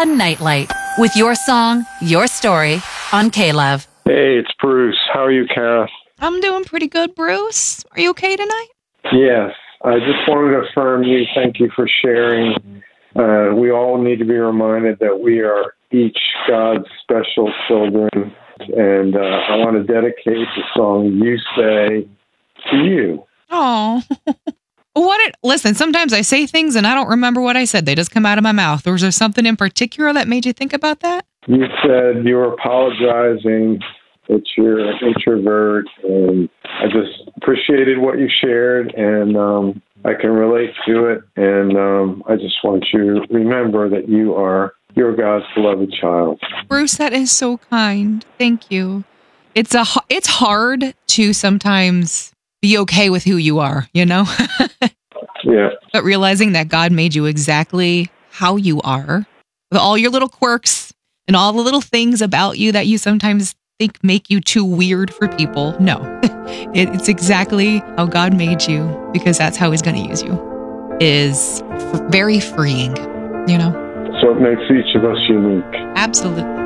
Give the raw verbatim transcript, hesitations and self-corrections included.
A Nightlight with your song, your story on K-Love. Hey, it's Bruce. How are you, Kara? I'm doing pretty good, Bruce. Are you okay tonight? Yes. I just wanted to affirm you. Thank you for sharing. Uh, we all need to be reminded that we are each God's special children. And uh, I want to dedicate the song You Say to you. Oh. What it, listen, sometimes I say things and I don't remember what I said. They just come out of my mouth. Was there something in particular that made you think about that? You said you were apologizing, that you're an introvert, and I just appreciated what you shared, and um, I can relate to it, and um, I just want you to remember that you are you're God's beloved child. Bruce, that is so kind. Thank you. It's a it's hard to sometimes be okay with who you are, you know? Yeah. But realizing that God made you exactly how you are, with all your little quirks and all the little things about you that you sometimes think make you too weird for people. No, it, it's exactly how God made you, because that's how he's going to use you, is f- very freeing, you know? So it makes each of us unique. Absolutely.